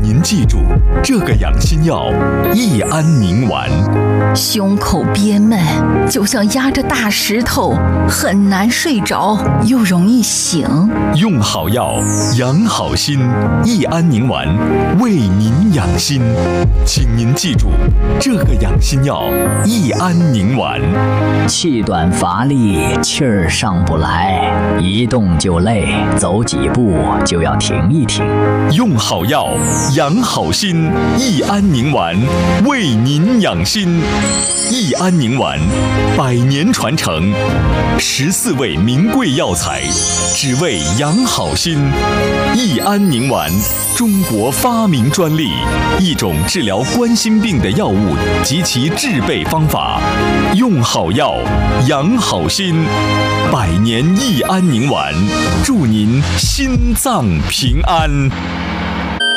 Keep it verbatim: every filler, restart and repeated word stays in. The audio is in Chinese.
您记住这个养心药益安宁丸。 胸口憋闷，就像压着大石头，很难睡着，又容易醒。 用好药，养好心，益安宁丸为您养心。请您记住这个养心药益安宁丸。 气短乏力，气儿上不来，一动就累，走几步就要停一停。 用好药，养好心，益安宁丸为您养心。益安宁丸，百年传承，十四味名贵药材，只为养好心。益安宁丸，中国发明专利，一种治疗冠心病的药物及其制备方法。用好药，养好心，百年益安宁丸，祝您心脏平安。